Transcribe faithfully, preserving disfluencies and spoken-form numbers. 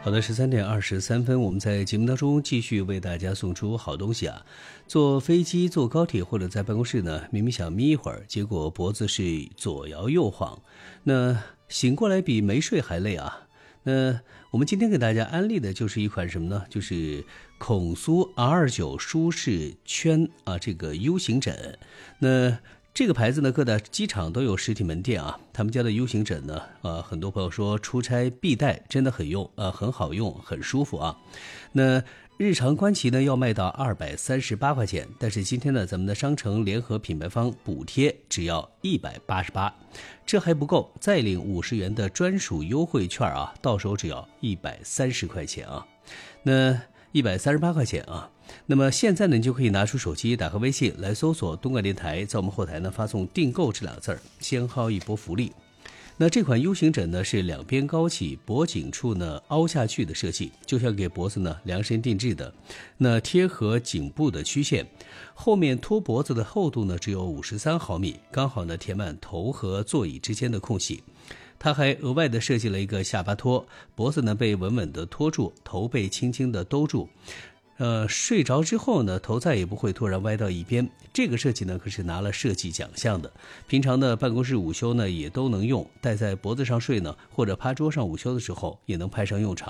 好的，十三点二十三分，我们在节目当中继续为大家送出好东西啊。坐飞机、坐高铁或者在办公室呢，明明想眯一会儿，结果脖子是左摇右晃，那醒过来比没睡还累啊。那我们今天给大家安利的就是一款什么呢？就是孔苏 R 九 舒适圈啊，这个 U 型枕。那这个牌子呢，各大机场都有实体门店啊。他们家的 U 型枕呢，呃，很多朋友说出差必带，真的很用，呃，很好用，很舒服啊。那日常官旗呢要卖到二百三十八块钱，但是今天呢，咱们的商城联合品牌方补贴只要一百八十八，这还不够，再领五十元的专属优惠券啊，到手只要一百三十块钱啊。那一百三十八块钱啊。那么现在呢，你就可以拿出手机，打开微信来搜索东莞电台，在我们后台呢发送订购这两个字儿，先薅一波福利。那这款 U 型枕呢是两边高起，脖颈处呢凹下去的设计，就像给脖子呢量身定制的。那贴合颈部的曲线，后面托脖子的厚度呢只有五十三毫米，刚好呢填满头和座椅之间的空隙。它还额外的设计了一个下巴托，脖子呢被稳稳的托住，头被轻轻的兜住。呃，睡着之后呢，头再也不会突然歪到一边。这个设计呢，可是拿了设计奖项的。平常的办公室午休呢，也都能用，戴在脖子上睡呢，或者趴桌上午休的时候，也能派上用场。